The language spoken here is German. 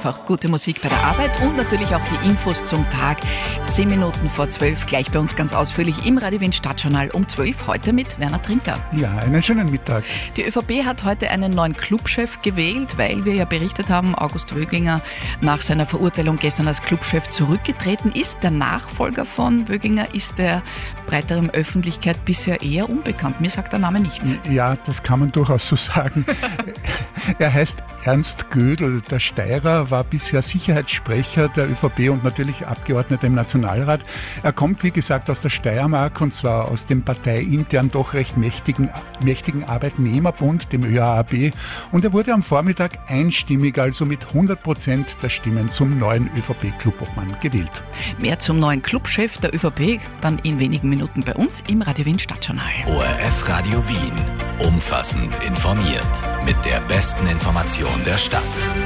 einfach gute Musik bei der Arbeit und natürlich auch die Infos zum Tag. 10 Minuten vor 12, gleich bei uns ganz ausführlich im Radio Wien Stadtjournal um 12, heute mit Werner Trinker. Ja, einen schönen Mittag. Die ÖVP hat heute einen neuen Clubchef gewählt, weil wir ja berichtet haben, August Wöginger nach seiner Verurteilung gestern als Clubchef zurückgetreten ist. Der Nachfolger von Wöginger ist der breiteren Öffentlichkeit bisher eher unbekannt. Mir sagt der Name nichts. Ja, das kann man durchaus so sagen. Er heißt Ernst Gödel. Der Steirer war bisher Sicherheitssprecher der ÖVP und natürlich Abgeordneter im Nationalrat. Er kommt, wie gesagt, aus der Steiermark und zwar aus dem parteiintern doch recht mächtigen Arbeitnehmerbund, dem ÖAAB. Und er wurde am Vormittag einstimmig, also mit 100% der Stimmen zum neuen ÖVP-Clubobmann gewählt. Mehr zum neuen Clubchef der ÖVP dann in wenigen Minuten bei uns im Radio Wien Stadtjournal. ORF Radio Wien. Umfassend informiert. Mit der besten Information der Stadt.